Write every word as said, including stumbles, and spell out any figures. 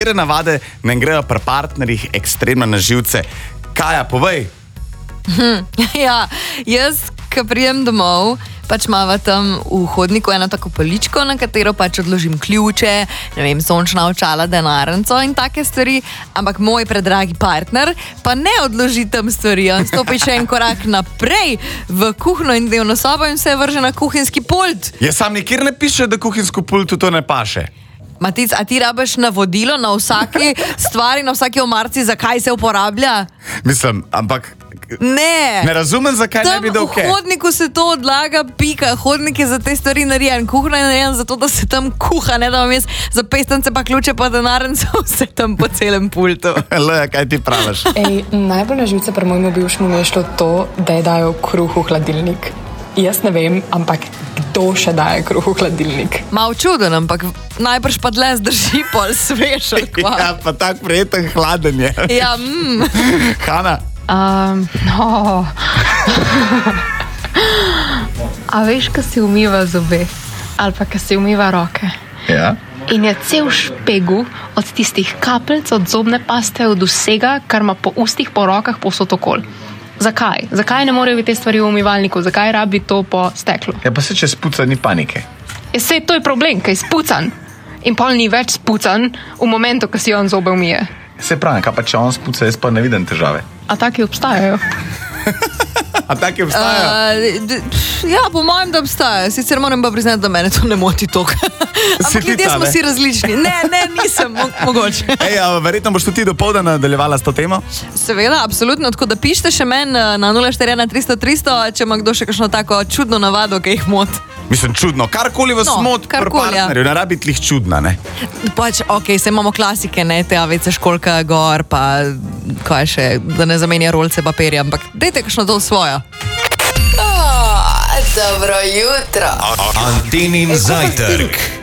Katere navade ne grejo pri partnerjih ekstremno na živce? Kaja, povej. Hm, ja, jaz, ko prijem domov, pač imava tam v hodniku eno tako poličko, na katero pač odložim ključe, ne vem, sončna očala, denarnico in take stvari, ampak moj predragi partner pa ne odloži tam stvari, on stopi še en korak naprej v kuhno in dnevno sobo in se vrže na kuhinjski pult. Ja, sam nikjer ne piše, da kuhinjsko pultu to ne paše. Matic, a ti rabiš navodilo na vsaki stvari, na vsaki omarci, zakaj se uporablja? Mislim, ampak Ne. ne razumem, zakaj ne bi dal Tam kaj. v hodniku se to odlaga, pika. Hodnik je za te stvari narejen. Kuhna je narejen zato, da se tam kuha, ne da vam jaz za pestance pa ključe pa denarnico vse tam po celem pultu. Leja, kaj ti praviš? Ej, najbolj na živce pri mojemu bivšemu mi je šlo to, da je dajo kruh v hladilnik. Jaz ne vem, ampak kdo še daje kruh v hladilnik? Mal čuden, ampak najbrž pa dlje zdrži pol svež. ali kva. Ja, pa tak prijeten hladen je. Ja, mm. Hana, Um, no. A veš, ko si umiva zobe ali pa ko si umiva roke ja? in je cel špegu od tistih kapljic, od zobne paste, od vsega, kar ima po ustih, po rokah, povsod okoli. Zakaj? Zakaj ne morejo biti te stvari v umivalniku? Zakaj rabi to po steklu? Ja, pa se če spuca, ni panike. Ja, sej to je problem, kaj je spucan in pol ni več spucan v momentu, ko si on zobe umije. Se pravi, kaj pa če on spuca, jaz pa ne vidim težave. A taki obstajajo? A taki obstajajo? Uh, d- ja, po mojem, da obstaja. Sicer moram pa priznati, da mene to ne moti toliko. Si Ampak ti ljudje ta, smo ne? si različni. Ne, ne, nisem, mo mogoče. Ej, a verjetno boš tudi ti dopoldan nadaljevala s to temo? Seveda, absolutno. Tako da pišite še meni na nula štiri ena tristo tristo, če ima kdo še kakšno tako čudno navado, ki jih mot. Mislim, čudno. Karkoli vas No, mot pri karkoli, ja. partnerju, ne rabi tlih čudna, ne? Pač, ok, se imamo klasike, ne, te avece školka gor, pa kaj še, da ne zamenja rolce papirja, ampak dajte kakšno to svojo. Dobro jutro. Antenin zajtrk.